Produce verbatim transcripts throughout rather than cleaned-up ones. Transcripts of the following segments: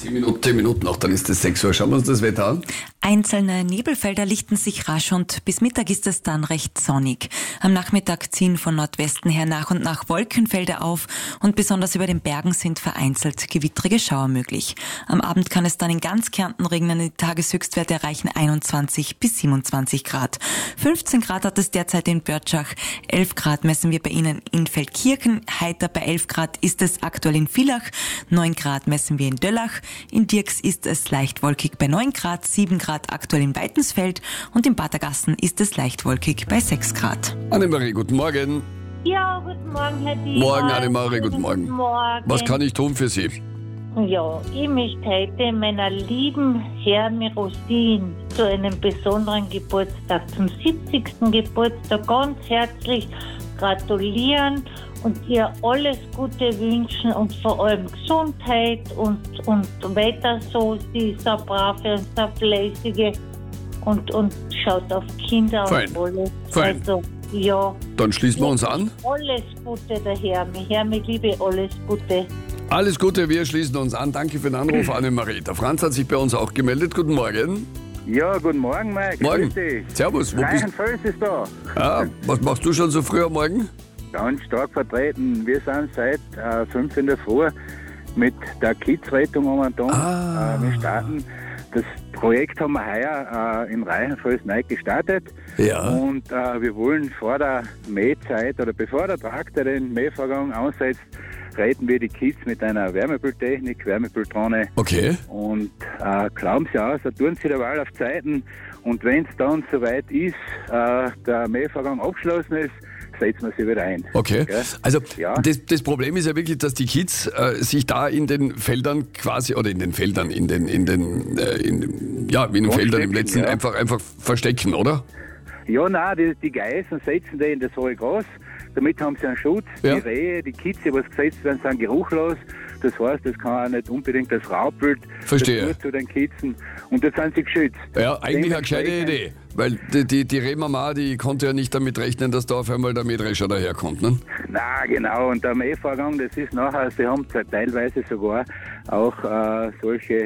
Zehn Minuten, zehn Minuten noch, dann ist es sechs Uhr. Schauen wir uns das Wetter an. Einzelne Nebelfelder lichten sich rasch und bis Mittag ist es dann recht sonnig. Am Nachmittag ziehen von Nordwesten her nach und nach Wolkenfelder auf und besonders über den Bergen sind vereinzelt gewittrige Schauer möglich. Am Abend kann es dann in ganz Kärnten regnen. Die Tageshöchstwerte erreichen einundzwanzig bis siebenundzwanzig Grad. fünfzehn Grad hat es derzeit in Börtschach, elf Grad messen wir bei Ihnen in Feldkirchen, heiter bei elf Grad ist es aktuell in Villach, neun Grad messen wir in Döllach, in Dirks ist es leicht wolkig bei neun Grad, sieben Grad aktuell in Weitensfeld und in Badergassen ist es leicht wolkig bei sechs Grad. Annemarie, guten Morgen. Ja, guten Morgen, Herr Dieter. Morgen, Annemarie, guten Morgen. Guten Morgen. Was kann ich tun für Sie? Ja, ich möchte heute meiner lieben Hermi Rosin zu einem besonderen Geburtstag, zum siebzigsten Geburtstag ganz herzlich gratulieren und ihr alles Gute wünschen und vor allem Gesundheit und, und weiter so. Sie ist so brave und so fleißige und, und schaut auf Kinder Fein. und alles. Fein. Also, ja. Dann schließen wir uns an. Alles Gute der Hermi. Hermi, liebe, alles Gute. Alles Gute, wir schließen uns an. Danke für den Anruf, Annemarie. Der Franz hat sich bei uns auch gemeldet. Guten Morgen. Ja, guten Morgen, Mike. Morgen. Grüß dich. Servus. Wo bist Leichenfels ist da. ah, Was machst du schon so früh am Morgen? Ganz stark vertreten. Wir sind seit äh, fünf in der Früh mit der Kids-Rettung momentan. Ah. Äh, wir starten. Das Projekt haben wir heuer äh, in Reichenfels neu gestartet. Ja. Und äh, wir wollen vor der Mähzeit oder bevor der Traktor den Mähvorgang ansetzt, retten wir die Kids mit einer Wärmebildtechnik, Wärmebildtrone. Okay. Und äh, glauben Sie aus, da tun Sie derweil auf Zeiten. Und wenn es dann soweit ist, äh, der Mähvorgang abgeschlossen ist, setzen wir sie wieder ein. Okay. Gell? Also Ja. das, das Problem ist ja wirklich, dass die Kids äh, sich da in den Feldern quasi, oder in den Feldern, in den, in den, äh, in, ja, wie in den Feldern im letzten, ja. einfach, einfach verstecken, oder? Ja, nein, die, die Geißen setzen die in das hohe Gras. Damit haben sie einen Schutz. Ja. Die Rehe, die Kids, die was gesetzt werden, sind geruchlos. Das heißt, das kann auch nicht unbedingt das Raubwild Verstehe. dazu zu den Kitzen. Und das sind sie geschützt. Ja, eigentlich eine gescheite Dementsprechend- Idee. Weil die, die, die Rehmama, die konnte ja nicht damit rechnen, dass da auf einmal der Mähdrescher daherkommt, ne? Na genau, und der Mähvorgang, das ist nachher, sie haben teilweise sogar auch äh, solche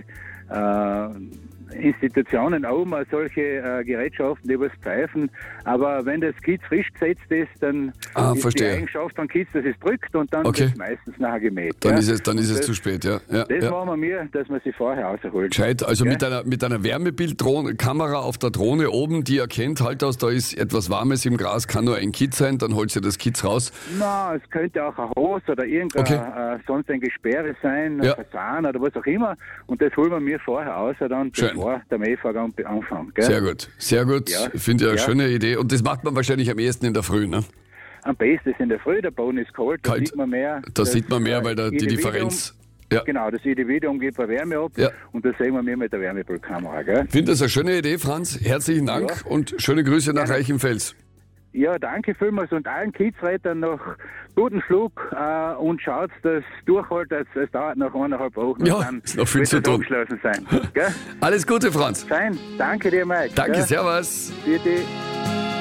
äh, Institutionen oben, auch solche äh, Gerätschaften, die was pfeifen. Aber wenn das Kiez frisch gesetzt ist, dann Ah, ist verstehe. die Eigenschaft von Kiez, dass es drückt und dann Okay. ist es meistens nachher gemäht. Dann ja. ist es, dann ist es das, zu spät, ja. ja, Das ja. machen wir mir, dass man sie vorher rausholt. Gescheit, also Ja. mit einer, mit einer Wärmebildkamera auf der Drohne oben, die erkennt halt aus, da ist etwas Warmes im Gras, kann nur ein Kiez sein, dann holt sie das Kiez raus. Na, es könnte auch ein Hose oder irgendein Okay. äh, sonst ein Gesperre sein, Ja. ein Fasan oder was auch immer. Und das holen wir mir vorher aus, dann, Schön. bevor der Mähvorgang anfängt. Gell? Sehr gut, sehr gut. Ja. Ich finde ja eine Ja. schöne Idee. Und das macht man wahrscheinlich am ehesten in der Früh, ne? Am besten ist in der Früh, der Boden ist kalt, da Kalt. sieht man mehr. Da das, sieht man mehr, äh, weil da die Individuum- Differenz. Ja. Genau, das Individuum gibt eine Wärme ab Ja. und das sehen wir mir mit der Wärmebildkamera. Gell? Ich finde das eine schöne Idee, Franz. Herzlichen Dank Ja. und schöne Grüße nach Gerne. Reichenfels. Ja, danke vielmals und allen Kiezreitern noch guten Flug äh, und schaut, dass durchholt, es, es dauert noch eineinhalb Wochen Ja, und dann ist noch viel wird zu es tun. abgeschlossen sein. Gell? Alles Gute, Franz. Fein, danke dir, Mike. Danke, gell? servus. Bitte.